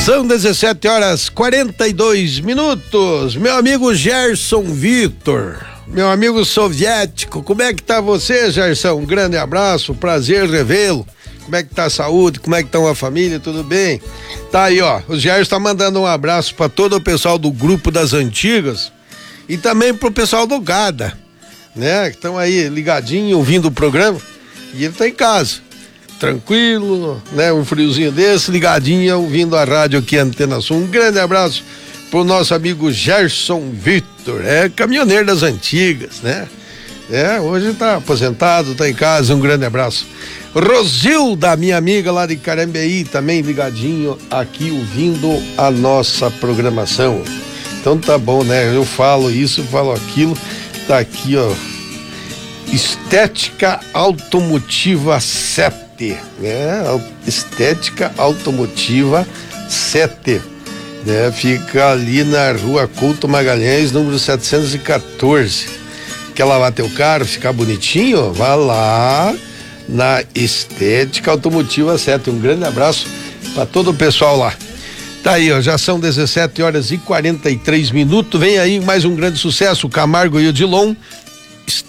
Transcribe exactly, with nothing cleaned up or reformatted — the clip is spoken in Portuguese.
São dezessete horas quarenta e dois minutos. Meu amigo Gerson Vitor, meu amigo soviético, como é que tá você, Gerson? Um grande abraço, prazer revê-lo. Como é que tá a saúde? Como é que estão a família? Tudo bem? Tá aí, ó. O Gerson tá mandando um abraço para todo o pessoal do Grupo das Antigas e também pro pessoal do Gada, né? Que estão aí ligadinho, ouvindo o programa. E ele tá em casa, tranquilo, né? Um friozinho desse, ligadinho, ouvindo a rádio aqui, Antena Sul. Um grande abraço pro nosso amigo Gerson Vitor, é caminhoneiro das antigas, né? É, hoje tá aposentado, tá em casa, um grande abraço. Rosilda, minha amiga lá de Carambeí, também ligadinho aqui, ouvindo a nossa programação. Então tá bom, né? Eu falo isso, falo aquilo, tá aqui, ó. Estética Automotiva sete, né? Estética Automotiva sete, né? Fica ali na Rua Couto Magalhães, número setecentos e quatorze. Quer lavar teu carro, ficar bonitinho? Vá lá na Estética Automotiva sete. Um grande abraço para todo o pessoal lá. Tá aí, ó, já são dezessete horas e quarenta e três minutos. Vem aí mais um grande sucesso, Camargo e Odilon,